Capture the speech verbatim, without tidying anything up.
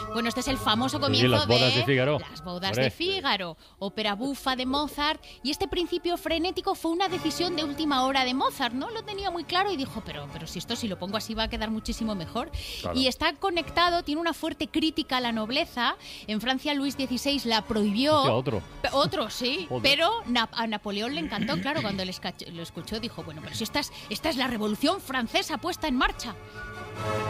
Bueno, este es el famoso comienzo sí, las bodas de, de Fígaro. Las bodas Hombre. de Fígaro, ópera bufa de Mozart, y este principio frenético fue una decisión de última hora de Mozart, ¿no? Lo tenía muy claro y dijo, pero, pero si esto si lo pongo así va a quedar muchísimo mejor. Claro. Y está conectado, tiene una fuerte crítica a la nobleza. En Francia Luis dieciséis la prohibió. Hostia, otro. Pe- Otro, sí. Joder. Pero Na- a Napoleón le encantó, claro, cuando lo escuchó dijo, bueno, pero si esta es, esta es la revolución francesa puesta en marcha.